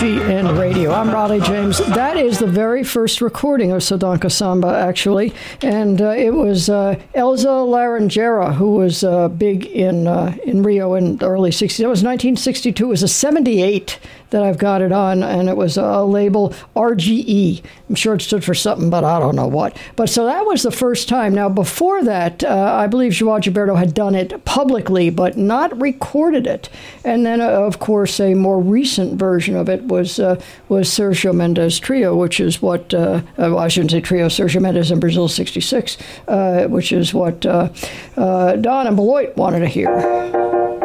WGN Radio. I'm Raleigh James. That is the very first recording of Sadanka Samba, actually. And it was Elza Laranjeira, who was big in Rio in the early 60s. It was 1962. It was a 78 that I've got it on, and it was a label RGE. I'm sure it stood for something, but I don't know what. But so that was the first time. Now, before that, I believe João Gilberto had done it publicly, but not recorded it. And then, of course, a more recent version of it was Sergio Mendes Trio, which is what, I shouldn't say Trio, Sergio Mendes in Brazil 66, which is what Don and Beloit wanted to hear.